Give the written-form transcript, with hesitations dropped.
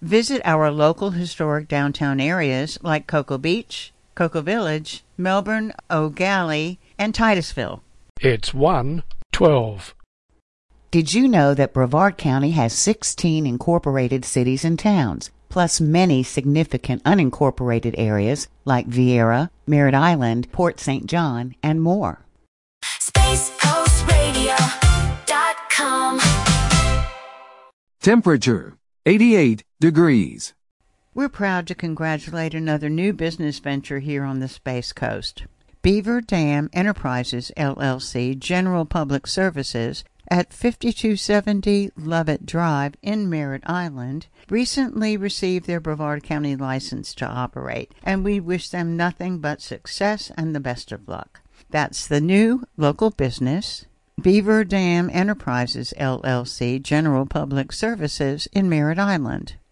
Visit our local historic downtown areas like Cocoa Beach, Cocoa Village, Melbourne, O'Galley, and Titusville. It's 112. Did you know that Brevard County has 16 incorporated cities and towns, plus many significant unincorporated areas like Vieira, Merritt Island, Port St. John, and more? SpaceCoastRadio.com. Temperature 88 degrees. We're proud to congratulate another new business venture here on the Space Coast. Beaver Dam Enterprises, LLC, General Public Services, at 5270 Lovett Drive in Merritt Island, recently received their Brevard County license to operate, and we wish them nothing but success and the best of luck. That's the new local business, Beaver Dam Enterprises, LLC, General Public Services in Merritt Island.